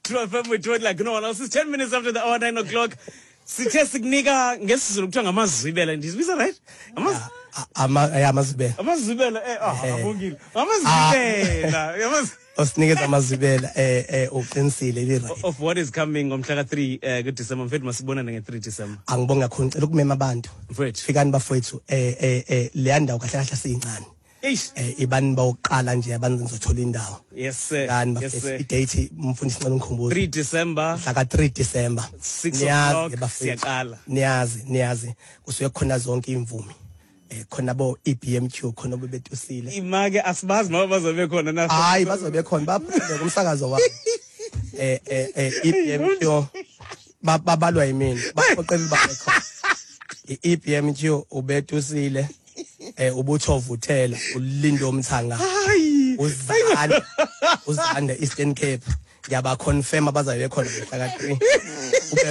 True FM with like no one else. It's 10 minutes after the hour 9 o'clock. Sithe sikunika ngesizulu kuthiwa ngamazibela ndizibisa right? Amazibela. Amazibela abongile. Amazibela. Yamazi osinikeza amazibela uqinisile lira. Of what is coming ngomhla ka3 kuDecember mfethu masibonana nge3 December. Angibonga khona ngicela ukumema abantu. Mfethu. Fikani bafowethu le ndawo kahle kahle siyincane. Ibani bawuqala nje abantu ngizothola indawo. Yes sir. Yes sir. Idate umfundisi ncane ngikhumbuza 3 December. Mhla ka3 December. 6 o'clock siyaqala. Niyazi kusuke khona zonke imvumi. Khona bo EBMQ khona bebetusile. Imake asibazi noma bazobe khona na. Hayi bazobe khona baphinde kumsakazo wabo. EBMQ babalwa yimini baqoqela bakhona. EBMQ ubetusile. Ubuthovuthela ulindo umthanga uzanda Eastern Cape yaba confirm abazabe khona mhla ka3